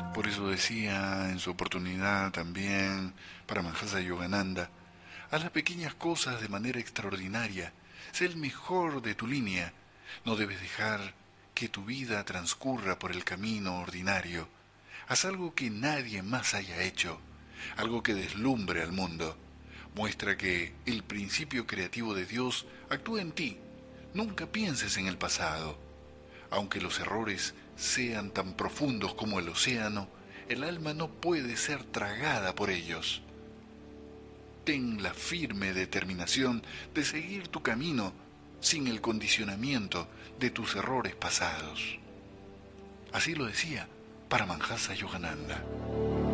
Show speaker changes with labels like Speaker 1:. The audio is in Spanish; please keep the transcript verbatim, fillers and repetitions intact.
Speaker 1: Por eso decía en su oportunidad también Paramahansa Yogananda, haz las pequeñas cosas de manera extraordinaria, sé el mejor de tu línea, no debes dejar que tu vida transcurra por el camino ordinario, haz algo que nadie más haya hecho, algo que deslumbre al mundo, muestra que el principio creativo de Dios actúa en ti, nunca pienses en el pasado, aunque los errores sean tan profundos como el océano, el alma no puede ser tragada por ellos. Ten la firme determinación de seguir tu camino sin el condicionamiento de tus errores pasados. Así lo decía Paramahansa Yogananda.